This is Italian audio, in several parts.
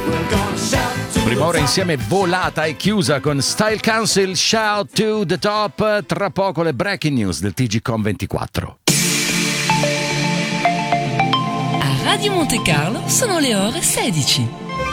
Prima ora insieme volata e chiusa con Style Council, Shout to the Top. Tra poco le breaking news del TGcom 24. A Radio Monte Carlo sono le ore 16.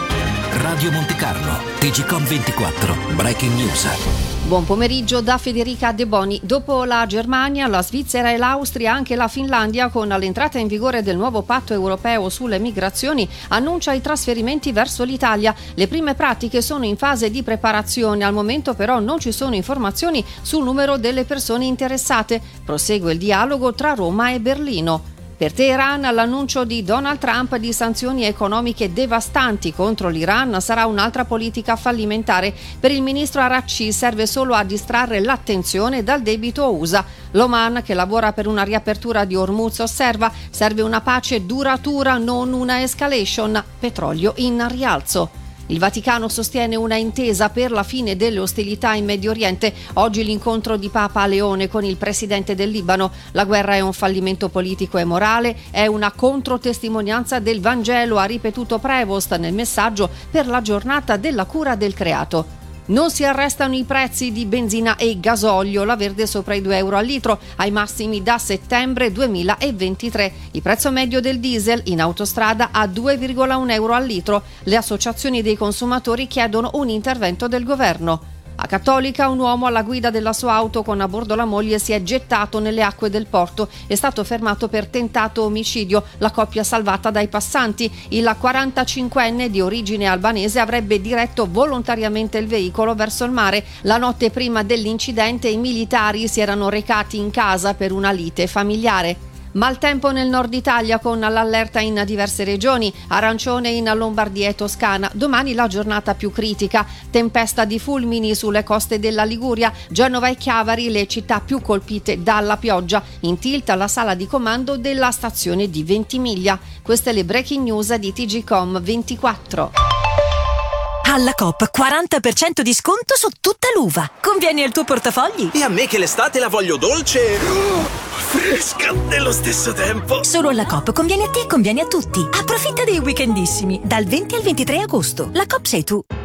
Radio Monte Carlo, TGcom 24, breaking news. Buon pomeriggio da Federica De Boni. Dopo la Germania, la Svizzera e l'Austria, anche la Finlandia, con l'entrata in vigore del nuovo patto europeo sulle migrazioni, annuncia i trasferimenti verso l'Italia. Le prime pratiche sono in fase di preparazione. Al momento però non ci sono informazioni sul numero delle persone interessate. Prosegue il dialogo tra Roma e Berlino. Per Teheran, l'annuncio di Donald Trump di sanzioni economiche devastanti contro l'Iran sarà un'altra politica fallimentare. Per il ministro Araghchi serve solo a distrarre l'attenzione dal debito USA. L'Oman, che lavora per una riapertura di Hormuz, osserva: serve una pace duratura, non una escalation. Petrolio in rialzo. Il Vaticano sostiene una intesa per la fine delle ostilità in Medio Oriente. Oggi l'incontro di Papa Leone con il presidente del Libano. La guerra è un fallimento politico e morale, è una controtestimonianza del Vangelo, ha ripetuto Prevost nel messaggio per la giornata della cura del creato. Non si arrestano i prezzi di benzina e gasolio, la verde sopra i 2 euro al litro, ai massimi da settembre 2023. Il prezzo medio del diesel in autostrada a 2,1 euro al litro. Le associazioni dei consumatori chiedono un intervento del governo. A Cattolica, un uomo alla guida della sua auto con a bordo la moglie si è gettato nelle acque del porto. È stato fermato per tentato omicidio. La coppia salvata dai passanti. Il 45enne di origine albanese avrebbe diretto volontariamente il veicolo verso il mare. La notte prima dell'incidente i militari si erano recati in casa per una lite familiare. Maltempo nel nord Italia con l'allerta in diverse regioni, arancione in Lombardia e Toscana. Domani la giornata più critica, tempesta di fulmini sulle coste della Liguria, Genova e Chiavari le città più colpite dalla pioggia. In tilt la sala di comando della stazione di Ventimiglia. Queste le breaking news di TGcom 24. Alla Coop 40% di sconto su tutta l'uva. Convieni al tuo portafogli. E a me che l'estate la voglio dolce, fresca nello stesso tempo. Solo alla Coop conviene a te e conviene a tutti. Approfitta dei weekendissimi dal 20 al 23 agosto. La Coop sei tu.